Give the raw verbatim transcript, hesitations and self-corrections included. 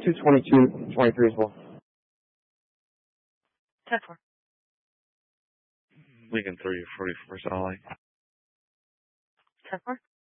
two twenty-two twenty-three as well. ten four. Lincoln three forty-four Solid. ten four.